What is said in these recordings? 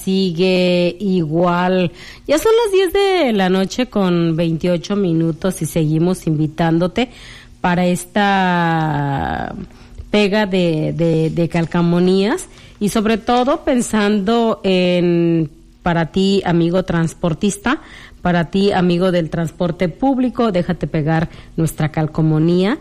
sigue igual. Ya son las 10 de la noche con 28 minutos y seguimos invitándote para esta pega de calcamonías y sobre todo pensando en para ti, amigo transportista, para ti, amigo del transporte público, déjate pegar nuestra calcomanía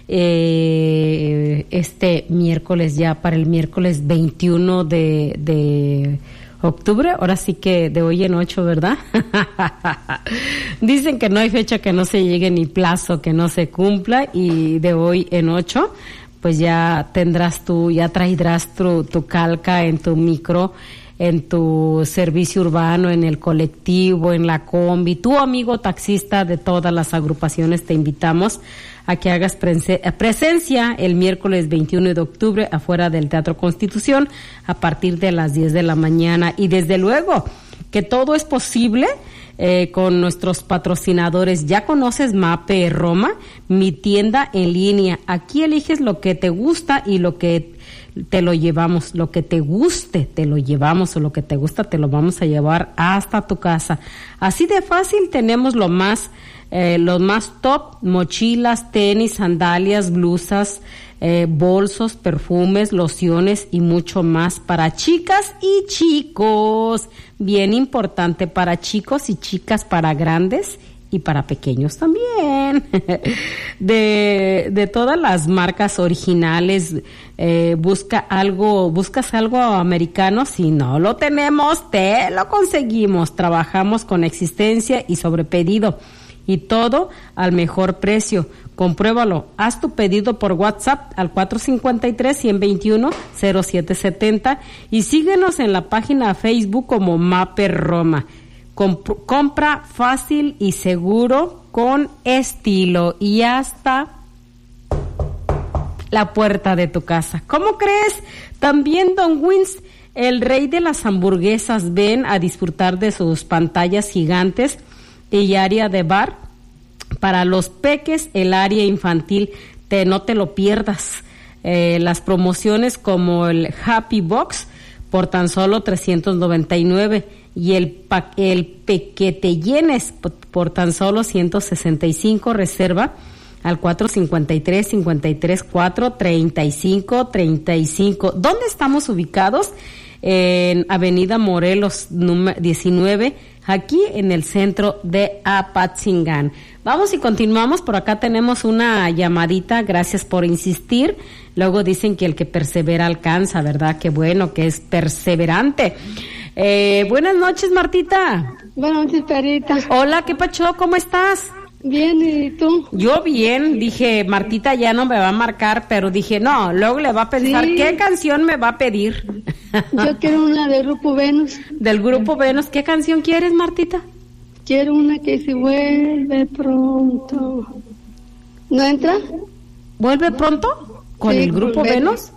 este miércoles, ya para el miércoles 21 de octubre, ahora sí que de hoy en 8, ¿verdad? Dicen que no hay fecha que no se llegue ni plazo que no se cumpla, y de hoy en 8 pues ya traerás tu calca en tu micro, en tu servicio urbano, en el colectivo, en la combi. Tu amigo taxista de todas las agrupaciones, te invitamos a que hagas presencia el miércoles 21 de octubre afuera del Teatro Constitución a partir de las 10 de la mañana. Y desde luego que todo es posible con nuestros patrocinadores. Ya conoces Mape Roma, mi tienda en línea. Aquí eliges lo que te gusta y lo que te lo llevamos, lo que te guste, te lo llevamos, o lo que te gusta te lo vamos a llevar hasta tu casa. Así de fácil. Tenemos los más top: mochilas, tenis, sandalias, blusas, bolsos, perfumes, lociones y mucho más para chicas y chicos. Bien importante, para chicos y chicas, para grandes y para pequeños también. De todas las marcas originales. Buscas algo americano. Si no lo tenemos, te lo conseguimos. Trabajamos con existencia y sobre pedido, y todo al mejor precio. Compruébalo. Haz tu pedido por WhatsApp al 453-121-0770 y síguenos en la página Facebook como Mape Roma. Compra fácil y seguro con estilo y hasta la puerta de tu casa. ¿Cómo crees? También Don Wins, el rey de las hamburguesas. Ven a disfrutar de sus pantallas gigantes y área de bar para los peques, el área infantil. No te lo pierdas. Las promociones como el Happy Box por tan solo $399 y el Pequete Llenes por tan solo $165. Reserva al 453-534-3535. ¿Dónde estamos ubicados? En Avenida Morelos, número 19, aquí en el centro de Apatzingán. Vamos y continuamos. Por acá tenemos una llamadita. Gracias por insistir. Luego dicen que el que persevera alcanza, ¿verdad? Qué bueno que es perseverante. Buenas noches, Martita. Buenas noches, Perita. Hola, ¿qué pacho? ¿Cómo estás? Bien, ¿y tú? Yo bien. Dije, Martita ya no me va a marcar, pero dije, no, luego le va a pensar, sí, ¿qué canción me va a pedir? Yo quiero una del Grupo Venus. ¿Del Grupo Venus? ¿Qué canción quieres, Martita? Quiero una que se vuelve pronto. ¿No entra? ¿Vuelve pronto? ¿Con sí, el Grupo Venus?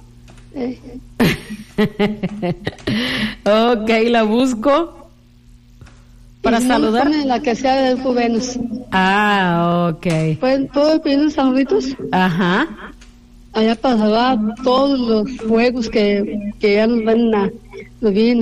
Ok, la busco. Para saludar. La que sea del Grupo Venus. Ah, ok. ¿Puedo pedir unos saluditos? Ajá. Allá pasaba todos los juegos que ya nos vienen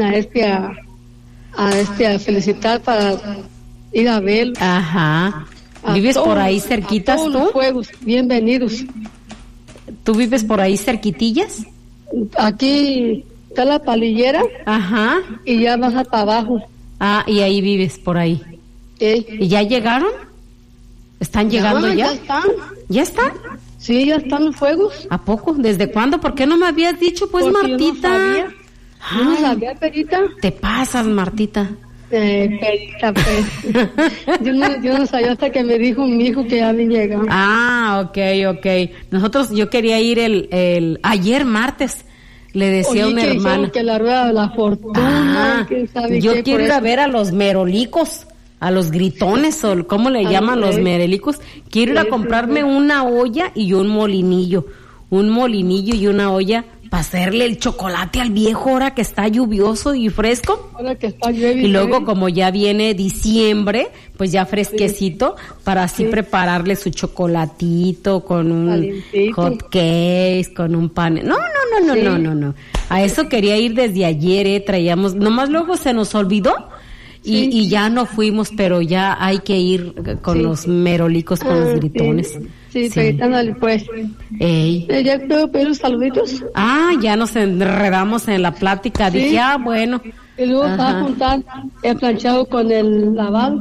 a felicitar para ir a ver. Ajá. ¿Vives por ahí cerquitas todos tú? Los juegos, bienvenidos. ¿Tú vives por ahí cerquitillas? Aquí está la palillera. Ajá. Y ya baja para abajo. Ah, y ahí vives por ahí. Sí. ¿Y ya llegaron? ¿Están llegando ya? Ya están. ¿Ya están? Sí, ya están los fuegos. ¿A poco? ¿Desde cuándo? ¿Por qué no me habías dicho, pues, porque Martita? Yo no sabía, Perita. Te pasas, Martita. Perita, pues. yo no sabía hasta que me dijo mi hijo que ya había llegado. Ah, ok. Yo quería ir el ayer martes. Le decía a una hermana que la rueda de la fortuna. Que sabe yo quiero ir a ver a los merolicos, a los gritones, o ¿cómo le llaman los merolicos? Quiero ir a comprarme una olla y un molinillo y una olla para hacerle el chocolate al viejo ahora que está lluvioso y fresco. Ahora que está llueve. Y luego como ya viene diciembre, pues ya fresquecito, para así prepararle su chocolatito con un hot cake, con un pan. No. A eso quería ir desde ayer, traíamos, nomás luego se nos olvidó. Y ya no fuimos, pero ya hay que ir con los merolicos, con los gritones. Sí, ándale pues. ¿Ya puedo pedir los saluditos? Ya nos enredamos en la plática. Dije, bueno. Y luego va a juntar el planchado con el lavado.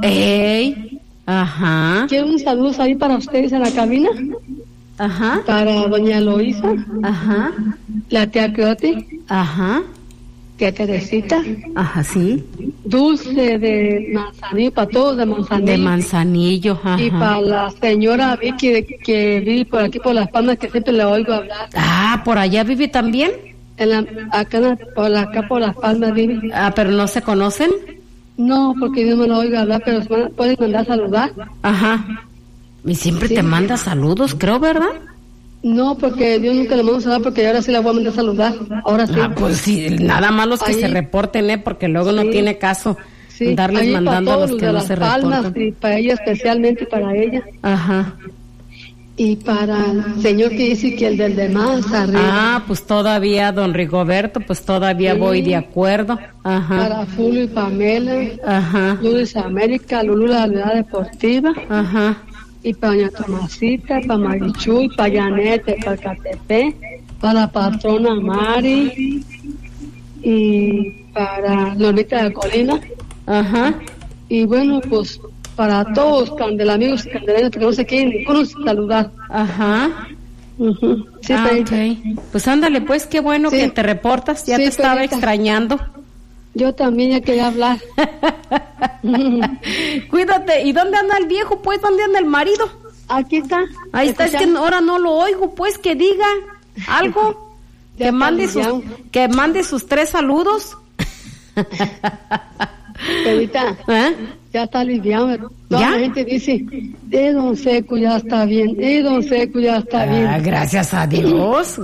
Ajá. Quiero un saludo ahí para ustedes en la cabina. Ajá. Para doña Eloísa. Ajá. La tía Cloti. Ajá. Tía Teresita. Ajá, sí. Dulce de Manzanillo, para todos de Manzanillo. De Manzanillo, ajá. Y para la señora Vicky que vive por aquí por Las Palmas, que siempre le oigo hablar. ¿Por allá vive también? Acá por Las Palmas vive. ¿Pero no se conocen? No, porque yo no me lo oigo hablar, pero pueden mandar a saludar. Ajá. Y siempre te manda saludos, creo, ¿verdad? No, porque yo nunca le mando a saludar, porque ahora sí la voy a mandar a saludar. Ahora sí. Pues sí, nada más los que se reporten, porque luego no tiene caso darles mandando a los que no se reportan. Y para ella especialmente, para ella. Ajá. Y para el señor que dice que el del demás arriba. Pues todavía, don Rigoberto, pues todavía voy de acuerdo. Ajá. Para Julio y Pamela. Ajá. Luis América, Lulú de la Unidad Deportiva. Ajá. Y para doña Tomasita, para Marichuy, para Yanete, para Catepé, para la patrona Mari y para Lolita de Colina. Ajá. Y bueno, pues para todos amigos y candeleros que no se quieren ninguno saludar. Ajá. Sí, okay. Pues ándale, pues qué bueno que te reportas, ya te estaba extrañando. Yo también ya quería hablar. Cuídate. ¿Y dónde anda el viejo, pues? ¿Dónde anda el marido? Aquí está. Ahí está, es que ahora no lo oigo, pues, que diga algo. que mande sus 3 saludos. Pedrita, ya está aliviado. Toda la gente dice, don Seco ya está bien, don Seco ya está bien. Gracias a Dios,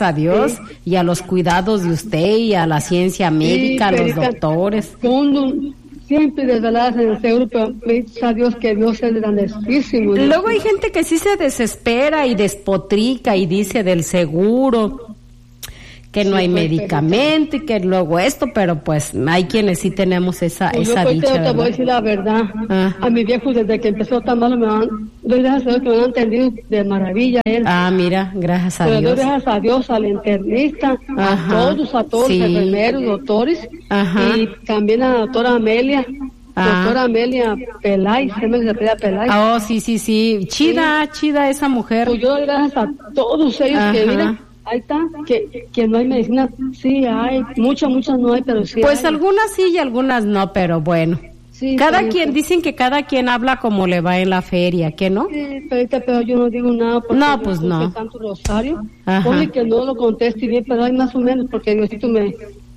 y a los cuidados de usted y a la ciencia médica, a los doctores. Siempre desveladas en el seguro, pero gracias a Dios que Dios es grandísimo. Luego hay gente que sí se desespera y despotrica y dice del seguro que no hay medicamento y que luego esto, pero pues hay quienes sí tenemos esa dicha, yo te voy a decir la verdad. A mi viejo desde que empezó tan malo doy gracias a Dios que me han entendido de maravilla él. Mira, gracias a Dios. Dios. Doy gracias a Dios, al internista, a todos los enfermeros, doctores, y también a la doctora Amelia. Doctora Amelia Peláez, se me apellida Peláez. Sí, chida esa mujer. Pues yo doy gracias a todos ellos que miren. Ahí está, que no hay medicina, sí hay, muchas no hay, pero sí pues hay. Algunas sí y algunas no, pero bueno. Sí, dicen que cada quien habla como le va en la feria, ¿qué no? Sí, pero yo no digo nada porque no, pues no. Tanto rosario, ponle que no lo conteste bien, pero hay más o menos, porque Diosito me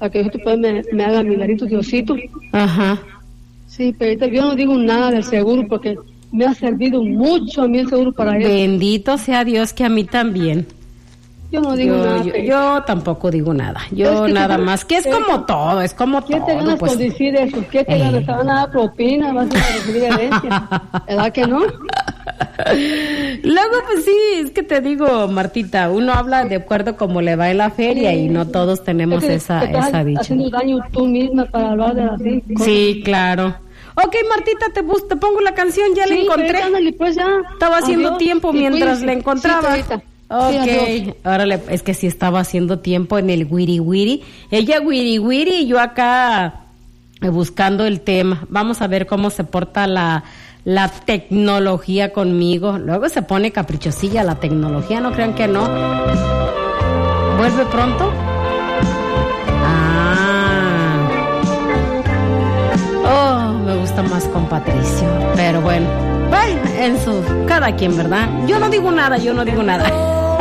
haga milagritos, Diosito. Ajá. Sí, pero yo no digo nada del seguro porque me ha servido mucho a mí el seguro para eso. Bendito sea Dios, que a mí también. Yo no digo nada. Yo tampoco digo nada. Yo nada más. Que es como todo, es como todo. ¿Qué te ganas por decir eso? ¿Qué te ganas? ¿Te van a dar propina? ¿Vas a recibir herencia? ¿Verdad que no? Luego, pues sí, es que te digo, Martita, uno habla de acuerdo como le va en la feria y no todos tenemos esa dicha. Haciendo daño tú misma para hablar de así. Sí, claro. Ok, Martita, te pongo la canción, ya la encontré. Pues ya. Estaba haciendo tiempo mientras la encontraba. Sí, órale, es que sí estaba haciendo tiempo en el wiri wiri. Ella wiri wiri y yo acá buscando el tema. Vamos a ver cómo se porta la tecnología conmigo. Luego se pone caprichosilla la tecnología, no crean que no. ¿Vuelve pronto? Me gusta más con Patricio, pero bueno, cada quien, ¿verdad? Yo no digo nada.